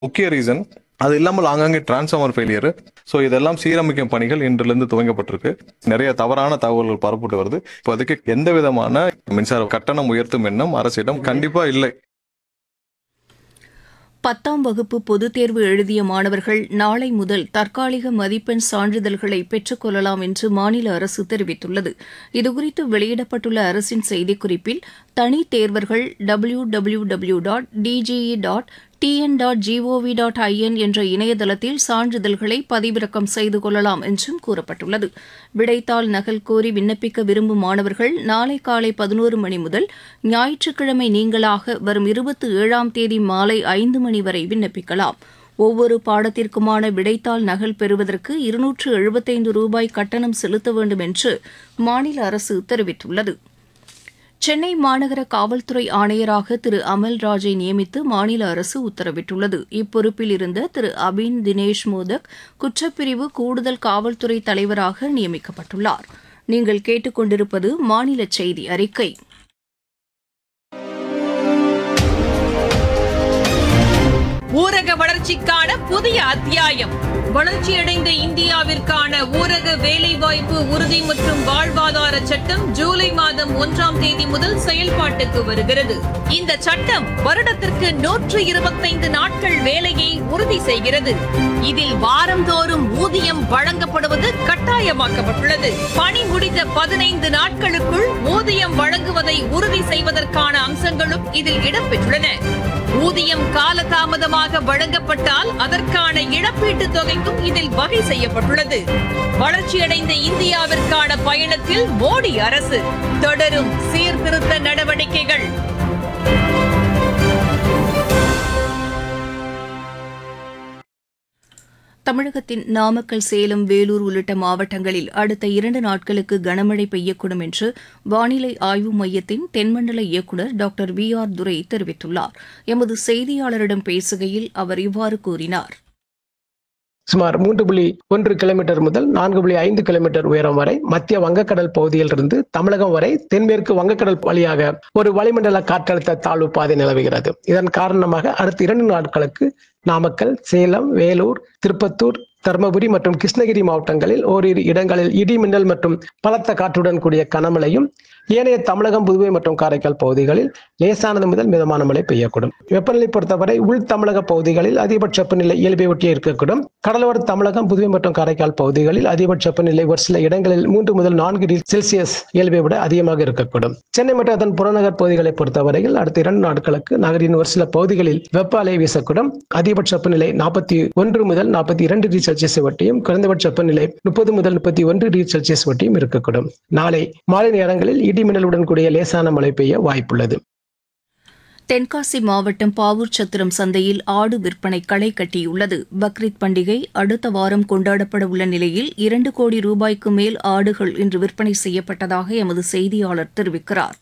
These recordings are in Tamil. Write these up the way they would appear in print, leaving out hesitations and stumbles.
முக்கிய ரீசன். அது இல்லாமல் ஆங்காங்கே டிரான்ஸ்ஃபார்மர் ஃபெயிலியர். ஸோ இதெல்லாம் சீரமைக்கும் பணிகள் இன்றிலிருந்து துவங்கப்பட்டிருக்கு. நிறைய தவறான தகவல்கள் பரப்பட்டு வருது. இப்போ அதுக்கு எந்த விதமான மின்சார கட்டணம் உயர்த்தும் எண்ணம் அரசிடம் கண்டிப்பா இல்லை. 10ஆம் வகுப்பு பொதுத் தேர்வு எழுதிய மாணவர்கள் நாளை முதல் தற்காலிக மதிப்பெண் சான்றிதழ்களை பெற்றுக் கொள்ளலாம் என்று மாநில அரசு தெரிவித்துள்ளது. இதுகுறித்து வெளியிடப்பட்டுள்ள அரசின் செய்திக்குறிப்பில் தனித் தேர்வர்கள் www.dge.tn.gov.in என்ற இணையதளத்தில் சான்றிதழ்களை பதிவிறக்கம் செய்து கொள்ளலாம் என்றும் கூறப்பட்டுள்ளது. விடைத்தாள் நகல் கோரி விண்ணப்பிக்க விரும்பும் மாணவர்கள் நாளை காலை 11 மணி முதல் ஞாயிற்றுக்கிழமை நீங்கலாக வரும் 27ஆம் தேதி மாலை 5 மணி வரை விண்ணப்பிக்கலாம். ஒவ்வொரு பாடத்திற்குமான விடைத்தாள் நகல் பெறுவதற்கு ரூபாய் 275 கட்டணம் செலுத்த வேண்டும் என்று மாநில அரசு தெரிவித்துள்ளது. சென்னை மாநகர காவல்துறை ஆணையராக திரு அமல்ராஜை நியமித்து மாநில அரசு உத்தரவிட்டுள்ளது. இப்பொறுப்பில் இருந்த திரு அபின் தினேஷ் மோதக் குற்றப்பிரிவு கூடுதல் காவல்துறை தலைவராக நியமிக்கப்பட்டுள்ளார். நீங்கள் கேட்டுக்கொண்டிருப்பது மாநில செய்தி அறிக்கை. ஊரக வளர்ச்சிக்கான புதிய அத்தியாயம். வளர்ச்சியடைந்த இந்தியாவிற்கான ஊரக வேலைவாய்ப்பு உறுதி மற்றும் வாழ்வாதார சட்டம் ஜூலை மாதம் 1ஆம் தேதி முதல் செயல்பாட்டுக்கு வருகிறது. இந்த சட்டம் வருடத்திற்கு 125 நாட்கள் வேலையை உறுதி செய்கிறது. இதில் வாரந்தோறும் ஊதியம் வழங்கப்படுவது கட்டாயமாக்கப்பட்டுள்ளது. பணி முடிந்த 15 நாட்களுக்குள் ஊதியம் வழங்குவதை உறுதி செய்வதற்கான அம்சங்களும் இதில் இடம்பெற்றுள்ளன. ஊதியம் காலதாமதமாக வழங்கப்பட்டால் அதற்கான இழப்பீட்டுத் தொகைக்கும் இதில் வகை செய்யப்பட்டுள்ளது. வளர்ச்சியடைந்த இந்தியாவிற்கான பயணத்தில் மோடி அரசு தொடரும் சீர்திருத்த நடவடிக்கைகள். தமிழகத்தின் நாமக்கல், சேலம், வேலூர் உள்ளிட்ட மாவட்டங்களில் அடுத்த 2 நாட்களுக்கு கனமழை பெய்யக்கூடும் என்று வானிலை ஆய்வு மையத்தின் தென்மண்டல இயக்குநர் டாக்டர் VR துரை தெரிவித்துள்ளார். எமது செய்தியாளரிடம் பேசுகையில் அவர் இவ்வாறு கூறினார். சுமார் 3.1 கிலோமீட்டர் முதல் 4.5 கிலோமீட்டர் உயரம் வரை மத்திய வங்கக்கடல் பகுதியிலிருந்து தமிழகம் வரை தென்மேற்கு வங்கக்கடல் வழியாக ஒரு வளிமண்டல காற்றழுத்த தாழ்வு பாதை நிலவுகிறது. இதன் காரணமாக அடுத்த 2 நாட்களுக்கு நாமக்கல், சேலம், வேலூர், திருப்பத்தூர், தருமபுரி மற்றும் கிருஷ்ணகிரி மாவட்டங்களில் ஓரிரு இடங்களில் இடி மின்னல் மற்றும் பலத்த காற்றுடன் கூடிய கனமழையும், ஏனைய தமிழகம், புதுவை மற்றும் காரைக்கால் பகுதிகளில் லேசானது முதல் மிதமான மழை பெய்யக்கூடும். வெப்பநிலை பொறுத்தவரை உள் தமிழக பகுதிகளில் அதிகபட்ச வெப்பநிலை இயல்பை ஒட்டியே இருக்கக்கூடும். கடலோர தமிழகம், புதுவை மற்றும் காரைக்கால் பகுதிகளில் அதிகபட்ச வெப்பநிலை ஒரு சில இடங்களில் 3 முதல் 4 டிகிரி செல்சியஸ் இயல்பை விட அதிகமாக இருக்கக்கூடும். சென்னை மற்றும் அதன் புறநகர் பகுதிகளை பொறுத்தவரையில் அடுத்த 2 நாட்களுக்கு நகரின் ஒரு சில பகுதிகளில் வெப்ப அலை வீசக்கூடும். அதிகபட்ச வெப்பநிலை 41 முதல் 42 டிகிரி செல்சியஸ் வட்டியும், குறைந்தபட்ச வெப்பநிலை 30 முதல் 31 டிகிரி செல்சியஸ் வட்டியும் இருக்கக்கூடும். நாளை மாலை நேரங்களில் இடி மின்னலுடன் கூடிய லேசான மழை பெய்ய வாய்ப்புள்ளது. தென்காசி மாவட்டம் பாவூர் சத்திரம் சந்தையில் ஆடு விற்பனை களை கட்டியுள்ளது. பக்ரீத் பண்டிகை அடுத்த வாரம் கொண்டாடப்பட உள்ள நிலையில் 2 கோடி ரூபாய்க்கு மேல் ஆடுகள் இன்று விற்பனை செய்யப்பட்டதாக எமது செய்தியாளர் தெரிவிக்கிறார்.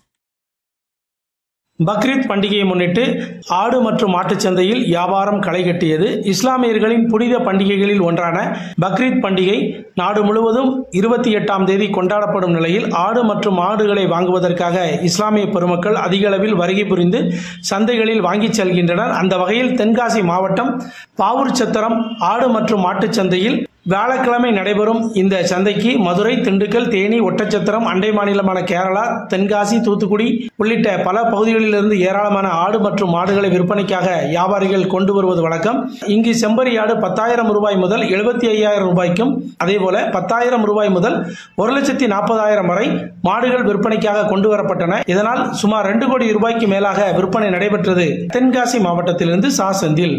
பக்ரீத் பண்டிகையை முன்னிட்டு ஆடு மற்றும் மாட்டுச் சந்தையில் வியாபாரம் களை கட்டியது. இஸ்லாமியர்களின் புனித பண்டிகைகளில் ஒன்றான பக்ரீத் பண்டிகை நாடு முழுவதும் 28ஆம் தேதி கொண்டாடப்படும் நிலையில் ஆடு மற்றும் மாடுகளை வாங்குவதற்காக இஸ்லாமிய பெருமக்கள் அதிக அளவில் வருகை புரிந்து சந்தைகளில் வாங்கிச் செல்கின்றனர். அந்த வகையில் தென்காசி மாவட்டம் பாவூர் சத்திரம் ஆடு மற்றும் மாட்டுச் சந்தையில் வியாழக்கிழமை நடைபெறும் இந்த சந்தைக்கு மதுரை, திண்டுக்கல், தேனி, ஒட்டச்சத்திரம், அண்டை மாநிலமான கேரளா, தென்காசி, தூத்துக்குடி உள்ளிட்ட பல பகுதிகளிலிருந்து ஏராளமான ஆடு மற்றும் மாடுகளை விற்பனைக்காக வியாபாரிகள் கொண்டு வருவது வழக்கம். இங்கு செம்பரி ஆடு 10,000 ரூபாய் முதல் 75,000 ரூபாய்க்கும், அதேபோல 10,000 ரூபாய் முதல் 1,40,000 வரை மாடுகள் விற்பனைக்காக கொண்டு வரப்பட்டன. இதனால் சுமார் 2 கோடி ரூபாய்க்கு மேலாக விற்பனை நடைபெற்றது. தென்காசி மாவட்டத்திலிருந்து செந்தில்.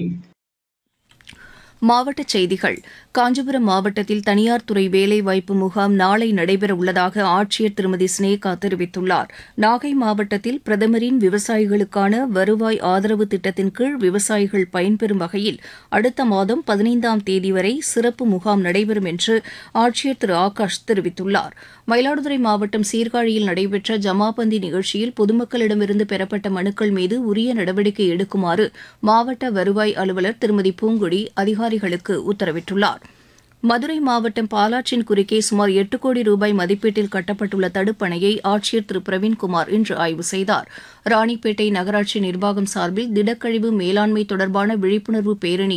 மாவட்டச் செய்திகள். காஞ்சிபுரம் மாவட்டத்தில் தனியார் துறை வேலைவாய்ப்பு முகாம் நாளை நடைபெற உள்ளதாக ஆட்சியர் திருமதி ஸ்னேகா தெரிவித்துள்ளார். நாகை மாவட்டத்தில் பிரதமரின் விவசாயிகளுக்கான வருவாய் ஆதரவு திட்டத்தின் கீழ் விவசாயிகள் பயன்பெறும் வகையில் அடுத்த மாதம் 15ஆம் தேதி வரை சிறப்பு முகாம் நடைபெறும் என்று ஆட்சியர் திரு ஆகாஷ் தெரிவித்துள்ளார். மயிலாடுதுறை மாவட்டம் சீர்காழியில் நடைபெற்ற ஜமாபந்தி நிகழ்ச்சியில் பொதுமக்களிடமிருந்து பெறப்பட்ட மனுக்கள் மீது உரிய நடவடிக்கை எடுக்குமாறு மாவட்ட வருவாய் அலுவலர் திருமதி பூங்கொடி அதிகாரிகளுக்கு உத்தரவிட்டுள்ளார். மதுரை மாவட்டம் பாலாற்றின் குறுக்கே சுமார் 8 கோடி ரூபாய் மதிப்பீட்டில் கட்டப்பட்டுள்ள தடுப்பணையை ஆட்சியர் திரு பிரவீன்குமார் இன்று ஆய்வு செய்தார். ராணிப்பேட்டை நகராட்சி நிர்வாகம் சார்பில் திடக்கழிவு மேலாண்மை தொடர்பான விழிப்புணர்வு பேரணி